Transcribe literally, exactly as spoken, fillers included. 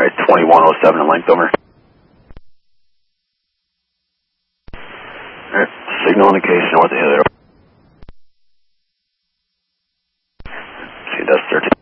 Alright, twenty-one oh seven in length, over. Alright, signal indication, what the hell? See, that's thirteen.